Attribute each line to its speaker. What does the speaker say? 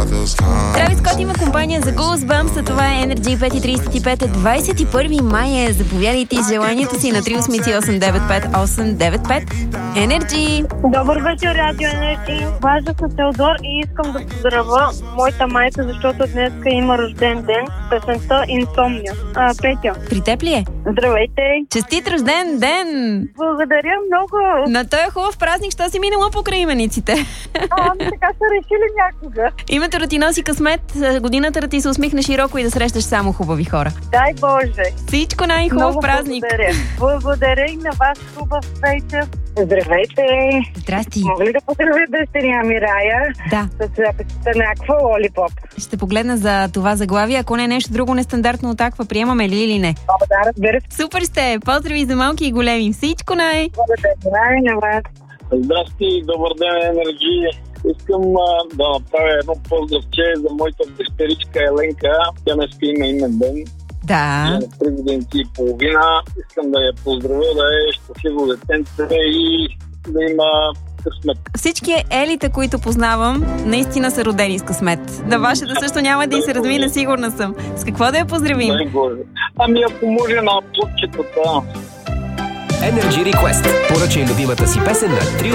Speaker 1: Травис Скот има компания за Goosebumps, а това е Energy 5.35, 21 май е. Заповядайте желанието си на 383-895-895. Energy!
Speaker 2: Добър вечер, Радио Energy. Важда с Теодор и искам да поздравя моята майка, защото днес има рожден ден. Песента Инсомния. Петя.
Speaker 1: При теб ли е?
Speaker 2: Здравейте!
Speaker 1: Честит рожден ден!
Speaker 2: Благодаря много!
Speaker 1: На този хубав празник, що си минала покрай имениците?
Speaker 2: Така са решили някога.
Speaker 1: Името да ти носи късмет, годината да ти се усмихне широко и да срещаш само хубави хора.
Speaker 2: Дай Боже!
Speaker 1: Всичко най-хубав
Speaker 2: много
Speaker 1: празник!
Speaker 2: Благодаря и на вас, хубав вечер! Здравейте!
Speaker 1: Здрасти!
Speaker 2: Мога ли да поздравя дъщеря ми Рая?
Speaker 1: Да.
Speaker 2: С записата на Аква Лолипоп.
Speaker 1: Ще погледна за това заглавие, ако не е нещо друго нестандартно от Аква, приемаме ли или не?
Speaker 2: Да, разбира се.
Speaker 1: Супер сте! Поздрави за малки и големи! Всичко най!
Speaker 2: Благодаря на вас!
Speaker 3: Здрасти, добър ден, Енерджи! Искам да направя едно поздравче за моята дъщеричка Еленка. Тя днес има имен ден.
Speaker 1: Да.
Speaker 3: На 3 години и половина. Искам да я поздравя, да е щастливо детенце и да има късмет.
Speaker 1: Всички елите, които познавам, наистина са родени с късмет. На вашата също няма да й се размине, сигурна съм. С какво да я поздравим?
Speaker 3: Ами ако може на плътчетата.
Speaker 4: Energy Request. Поръчай любимата си песен на 3